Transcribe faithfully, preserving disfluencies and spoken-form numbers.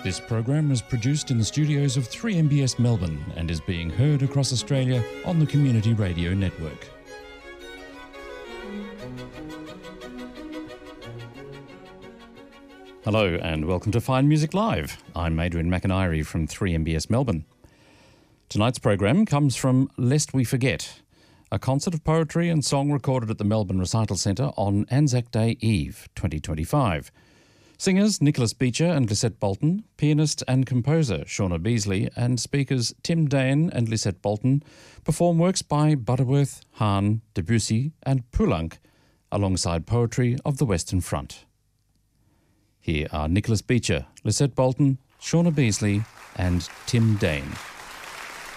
This program is produced in the studios of three M B S Melbourne and is being heard across Australia on the Community Radio Network. Hello and welcome to Fine Music Live. I'm Adrian McIntyre from three M B S Melbourne. Tonight's program comes from Lest We Forget, a concert of poetry and song recorded at the Melbourne Recital Centre on Anzac Day Eve twenty twenty-five. Singers Nicholas Beecher and Lisette Bolton, pianist and composer Shauna Beasley, and speakers Tim Dane and Lisette Bolton perform works by Butterworth, Hahn, Debussy and Poulenc, alongside poetry of the Western Front. Here are Nicholas Beecher, Lisette Bolton, Shauna Beasley and Tim Dane.